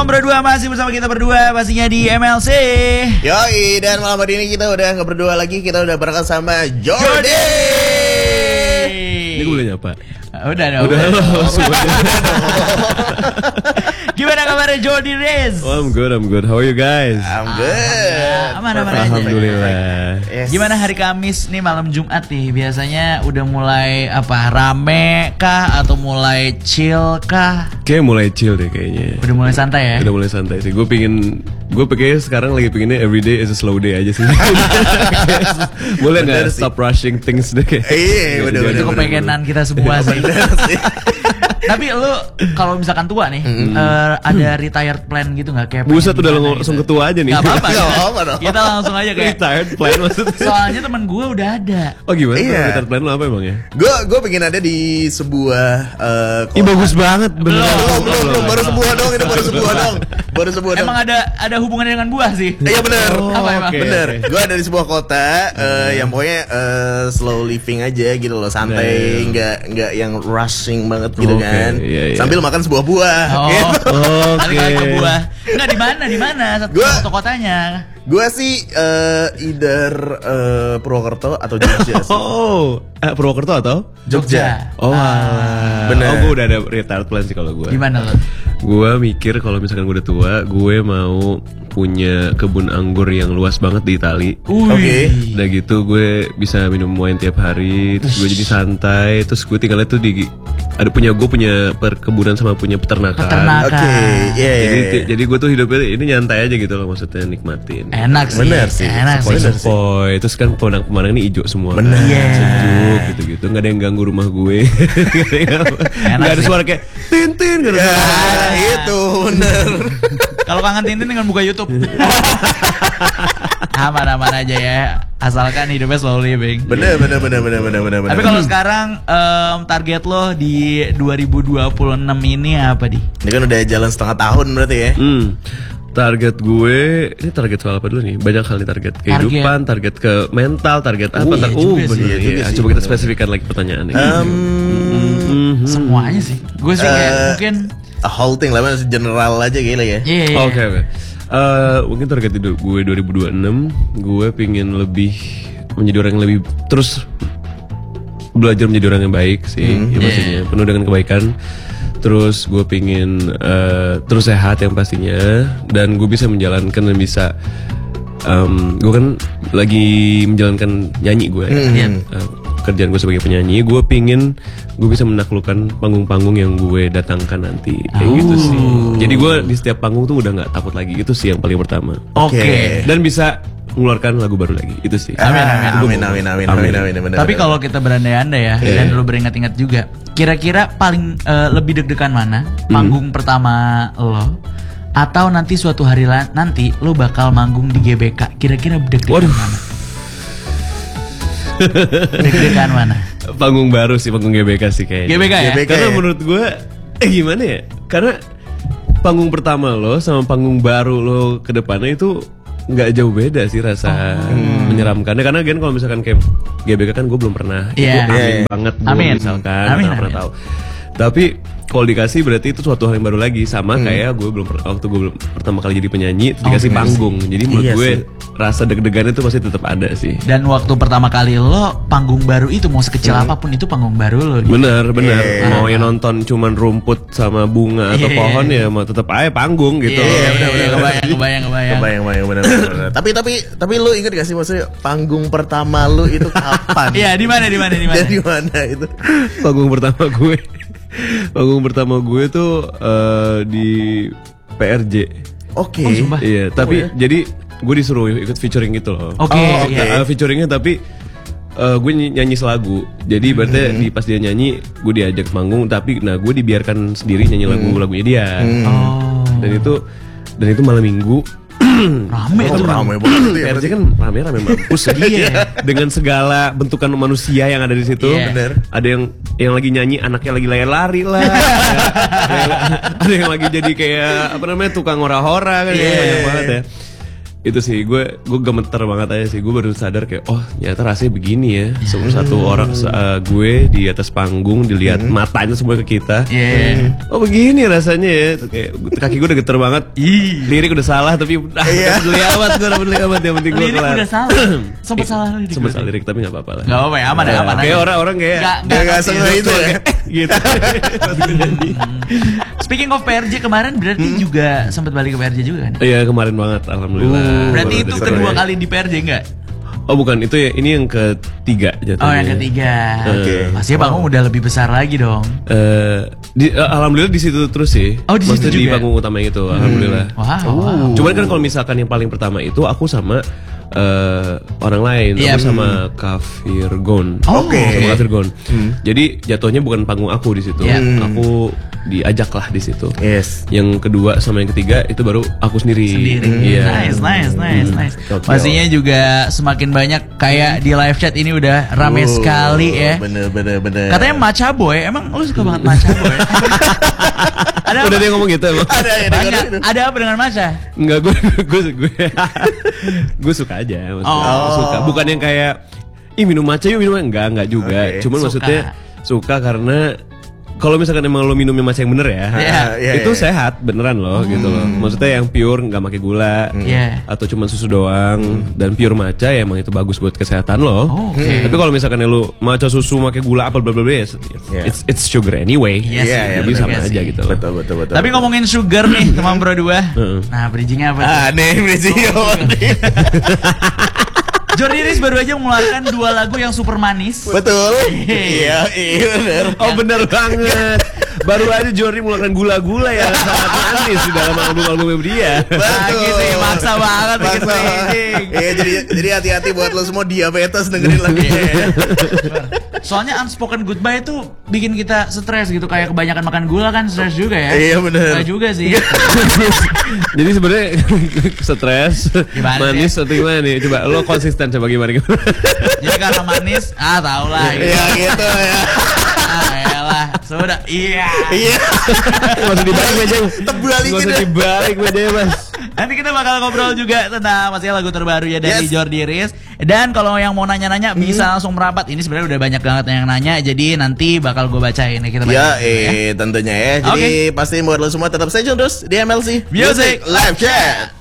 Ngobrol Dua masih bersama kita berdua pastinya di MLC. Yoi, dan malam hari ini kita udah nggak berdua lagi, kita udah berangkat sama Jordi. Ini gue boleh nyapa? Udah. Gimana kabarnya Jordi Rez? Oh, I'm good. How are you guys? I'm good. Aman aja. Alhamdulillah. Yes. Gimana hari Kamis nih, malam Jumat nih? Biasanya udah mulai rame kah atau mulai chill kah? Kayak mulai chill deh kayaknya. Udah mulai santai ya? Udah mulai santai sih. Gue pengen sekarang lagi pengennya everyday is a slow day aja sih. Boleh nggak stop rushing things deh? Iya, bener. Itu kepengenan kita semua sih. Tapi lu kalau misalkan tua nih, ada retired plan gitu nggak kayak? Buset, udah langsung ketua aja nih. Gak apa-apa. Gak apa-apa dong. Kita langsung aja kayak Retired plan maksudnya. Soalnya teman gue udah ada. Oh gimana? Iya. Retired plan lo apa emang ya? Gue pengen ada di sebuah Ih, bagus banget. Belum, baru sebuah dong. Baru sebuah dong. Emang ada hubungannya dengan buah sih? Iya benar. Apa emang? Oke. Bener. Gue ada di sebuah kota yang pokoknya slow living aja gitu loh, santai, nggak yang rushing banget gitu Oke, kan. iya. Sambil makan sebuah buah. Oh, Gitu. kali ke buah. Enggak di mana? Satu kotanya. Gue sih either Purwokerto atau Jogja sih. Purwokerto atau? Jogja. Oh, bener. Oh, gue udah ada retired plan sih kalau gue. Gimana lo? Gue mikir kalau misalkan gue udah tua, gue mau punya kebun anggur yang luas banget di Itali. Oke. Udah gitu gue bisa minum wine tiap hari, terus gue jadi santai, terus gue tinggalnya tuh gue punya perkebunan sama punya peternakan. Oke, iya. Jadi gue tuh hidupnya ini nyantai aja gitu loh, maksudnya nikmatin. Enak sih. Bener sih. Enak sih. Sepoi, terus kan pemandangan ini hijau semua. Bener. Kan? Iya. Sejuk gitu-gitu, nggak ada yang ganggu rumah gue. Nggak ada sih. suara kayak Tintin, nggak ada Ya, suara. itu bener. Kalau kangen Tintin dengan buka YouTube. Aman-aman aja ya. Asalkan hidupnya slow living. Bener. Tapi kalau sekarang target lo di 2026 ini apa di? Ini kan udah jalan setengah tahun berarti ya. Target gue, ini target soal apa dulu nih? Banyak hal nih, target kehidupan, target ke mental, target apa? iya juga sih, bener iya juga ya. sih, Coba kita bener. spesifikkan lagi pertanyaannya. Semuanya sih. Gue sih kayak mungkin A whole thing lah, general aja gila ya. iya. Oke. Mungkin target hidup gue 2026, gue pingin lebih menjadi orang yang lebih terus belajar menjadi orang yang baik sih, ya maksudnya penuh dengan kebaikan. Terus gue pingin terus sehat yang pastinya, dan gue bisa menjalankan dan bisa gue kan lagi menjalankan nyanyi gue. Kerjaan gue sebagai penyanyi, gue pingin gue bisa menaklukkan panggung-panggung yang gue datangkan nanti, kayak gitu sih. Jadi gue di setiap panggung tuh udah nggak takut lagi, itu sih yang paling pertama. Oke. Dan bisa mengeluarkan lagu baru lagi, itu sih. Amin. Tapi kalau kita berandai-andai ya, dan lu beringat-ingat juga, kira-kira paling lebih deg-degan mana? Panggung pertama lo, atau nanti suatu hari nanti lo bakal manggung di GBK? Kira-kira deg-degan mana? Deg-degan mana? Panggung baru sih, panggung GBK sih kayaknya. GBK ya? Karena ya? menurut gue, gimana ya? Karena panggung pertama lo sama panggung baru lo ke depannya itu nggak jauh beda sih rasa menyeramkannya. Karena kan kalau misalkan kayak GBK kan gue belum pernah, Iya. gue amin banget belum Amin. misalkan, Amin, nggak pernah amin. tahu. Tapi kalau dikasih berarti itu suatu hal yang baru lagi, sama kayak gue waktu gue belum pertama kali jadi penyanyi itu dikasih panggung. Jadi menurut Iya gue sih. rasa deg-degan itu pasti tetap ada sih. Dan waktu pertama kali lo panggung baru itu, mau sekecil apapun itu panggung baru lo. Bener. Mau yang nonton cuman rumput sama bunga atau Iya. pohon ya mau tetap aja panggung gitu. Iya, bener. kebayang. Bener. Tapi lu inget gak sih maksudnya panggung pertama lu itu kapan? Iya, di mana? Jadi mana itu? Panggung pertama gue tuh di PRJ. Oke. Oh, sumpah. Iya, tapi jadi gue disuruh ikut featuring gitu loh. Oke, iya. Featuringnya tapi gue nyanyi selagu. Jadi berarti pas dia nyanyi gue diajak manggung, tapi gue dibiarkan sendiri nyanyi lagunya dia. Dan itu malam minggu. Rame tuh. Rame banget ya. PRJ kan rame mampus ya. Dengan segala bentukan manusia yang ada di situ. Iya. Bener. Ada yang lagi nyanyi, anaknya lagi lari lah. Ada yang lagi jadi kayak tukang hora-hora kan, banyak banget ya. itu sih gue gemeter banget aja sih. Gue baru sadar kayak oh ternyata rasanya begini ya. Satu orang gue di atas panggung dilihat matanya semua ke kita. Oh begini rasanya ya. Kayak kaki gue udah geter banget. Lirik udah salah tapi udah peduli amat yang penting gue Lirik kelar. udah salah. Sempet salah lirik. Sempet salah lirik tapi nggak apa-apa lah. Gak apa-apa ya, aman ya, aman. Kayak orang-orang kayak Gak sengaja itu ya. gitu. Speaking of PRJ kemarin berarti juga sempat balik ke PRJ juga kan? Iya kemarin banget alhamdulillah. Berarti Baru itu dari kedua sana. kali di PRJ enggak? Oh bukan, itu ya, ini yang ketiga jatuhnya. Oh yang ketiga. Oke. Pastinya panggung udah lebih besar lagi dong. Alhamdulillah di situ terus sih. Oh, di situ Maksudnya di juga? panggung utama itu, alhamdulillah. Wow. Cuman kan kalau misalkan yang paling pertama itu aku sama orang lain, Iya. aku sama Kak Virgon. Oke. Sama Kak Virgon. Jadi jatuhnya bukan panggung aku di situ. Iya. Aku diajak lah di situ. Yes. Yang kedua sama yang ketiga itu baru aku sendiri. Iya. Nice. Gokil. Pastinya juga semakin banyak kayak di live chat ini udah rame sekali ya. Bener. Katanya Macha Boy, emang lu suka banget Macha Boy? Ada Udah apa? dia ngomong gitu emang. Ada ya. Banyak. Ada apa dengan Macha? Enggak, gue suka aja maksudnya. Oh. Suka, bukan yang kayak minum matcha yuk minum, enggak juga. Oke. Cuman Suka. maksudnya suka karena kalau misalkan emang lo minumnya matcha yang bener ya, Iya, itu iya. sehat beneran loh gitu loh. Maksudnya yang pure nggak pakai gula Iya. atau cuman susu doang dan pure matcha ya emang itu bagus buat kesehatan lo. Oh, oke. Tapi kalau misalkan lo matcha susu pakai gula apa bla bla bla, it's sugar anyway. Iya sih, Jadi bener sama juga aja sih. gitu. Loh. Betul. Tapi ngomongin sugar nih teman Bro 2. Nah, bridgingnya apa tuh? Aneh Brizio. Jordi Riz baru aja mengeluarkan 2 lagu yang super manis. Betul. Iya bener. Oh bener banget. Baru aja Jordi mengeluarkan gula-gula yang sangat manis di dalam album-albumnya dia. Lagi sih maksa banget bikin Maksa. bridging. Iya jadi hati-hati buat lo semua diabetes dengerin lagu Soalnya unspoken goodbye itu bikin kita stres gitu, kayak kebanyakan makan gula kan stres juga ya. Iya, bener. Nggak juga sih. Jadi sebenarnya stres, Gimana manis atau gimana nih? Coba lo konsisten coba gimana? Jadi karena manis, tahu lah. Gitu. Iya gitu ya. Elah, sudah. Iya. Iya. Gak usah dibalik aja. Terbalikin Gak usah ya. dibalik aja mas. Nanti kita bakal ngobrol juga tentang masalah lagu terbaru ya dari Yes. Jordi Riz. Dan kalau yang mau nanya-nanya bisa langsung merapat. Ini sebenarnya udah banyak banget yang nanya. Jadi nanti bakal gue bacain ya, kita Ya, bacain. tentunya ya. Jadi pasti buat lo semua tetap stay tune terus di MLC Music Live Chat.